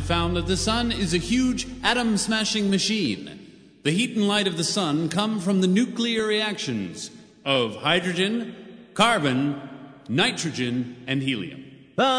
found that the sun is a huge atom-smashing machine. The heat and light of the sun come from the nuclear reactions of hydrogen, carbon, nitrogen, and helium.